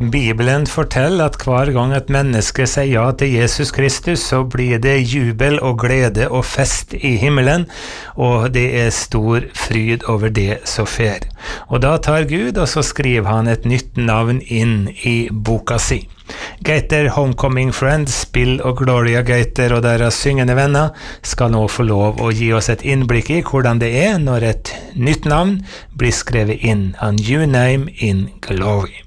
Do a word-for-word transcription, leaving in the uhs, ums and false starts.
Bibelen forteller at hver gang et menneske sier ja til Jesus Kristus, så blir det jubel og glede og fest i himmelen, og det er stor fryd over det som fer. Og da tar Gud, og så skriver han et nytt navn inn i boka si. Gator Homecoming Friends, Bill og Gloria Gator og deres syngende venner skal nå få lov å gi oss et innblikk i hvordan det er når et nytt navn blir skrevet inn, A New Name in Glory.